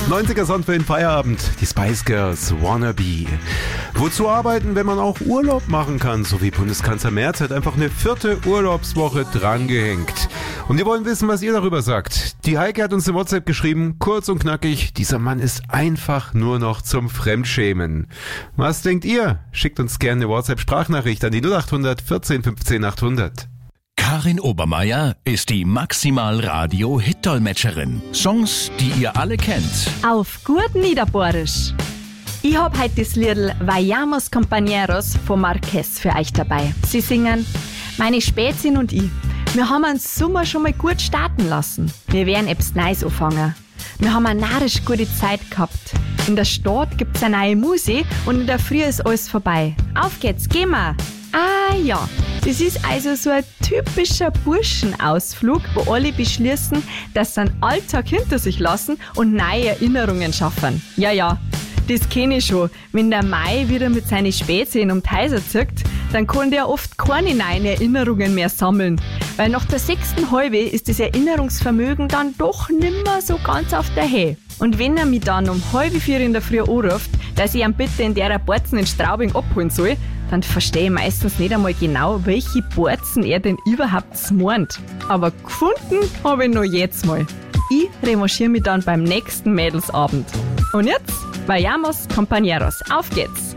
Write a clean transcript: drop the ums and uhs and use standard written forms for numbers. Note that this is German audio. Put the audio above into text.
90er-Song für den Feierabend. Die Spice Girls, Wannabe. Wozu arbeiten, wenn man auch Urlaub machen kann? So wie Bundeskanzler Merz hat einfach eine 4. Urlaubswoche drangehängt. Und wir wollen wissen, was ihr darüber sagt. Die Heike hat uns in WhatsApp geschrieben, kurz und knackig, dieser Mann ist einfach nur noch zum Fremdschämen. Was denkt ihr? Schickt uns gerne eine WhatsApp-Sprachnachricht an die 0800 14 15 800. Karin Obermeier ist die Maximal-Radio-Hit-Dolmetscherin. Songs, die ihr alle kennt. Auf gut Niederbohrisch. Ich hab heute das Liedl Vayamos Compañeros von Marquez für euch dabei. Sie singen: Meine Spätzin und ich, wir haben einen Sommer schon mal gut starten lassen. Wir werden etwas Neues anfangen. Wir haben eine narrisch gute Zeit gehabt. In der Stadt gibt's eine neue Musik und in der Früh ist alles vorbei. Auf geht's, gehen wir! Ah ja, das ist also so ein typischer Burschenausflug, wo alle beschließen, dass sie einen Alltag hinter sich lassen und neue Erinnerungen schaffen. Ja, das kenne ich schon. Wenn der Mai wieder mit seinen Spätzchen um die Häuser zirkt, dann kann der oft keine neuen Erinnerungen mehr sammeln. Weil nach der 6. Halbe ist das Erinnerungsvermögen dann doch nimmer so ganz auf der Höhe. Und wenn er mich dann um 3:30 in der Früh anruft, dass ich ihn bitte in der Borzen in Straubing abholen soll, dann verstehe ich meistens nicht einmal genau, welche Borzen er denn überhaupt meint. Aber gefunden habe ich noch jetzt mal. Ich revanchiere mich dann beim nächsten Mädelsabend. Und jetzt, Vayamos Compañeros, auf geht's!